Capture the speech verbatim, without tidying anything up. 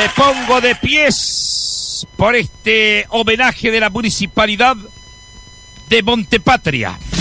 Me pongo de pies por este homenaje de la Municipalidad de Montepatria.